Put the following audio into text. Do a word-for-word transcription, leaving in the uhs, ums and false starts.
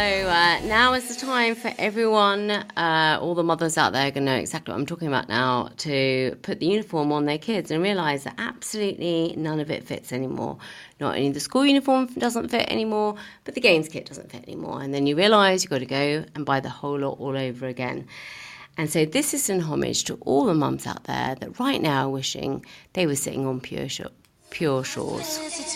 uh, now is the time for everyone, uh, all the mothers out there are going to know exactly what I'm talking about now, to put the uniform on their kids and realise that absolutely none of it fits anymore. Not only the school uniform doesn't fit anymore, but the games kit doesn't fit anymore. And then you realise you've got to go and buy the whole lot all over again. And so this is an homage to all the mums out there that right now are wishing they were sitting on pure, shore, pure shores.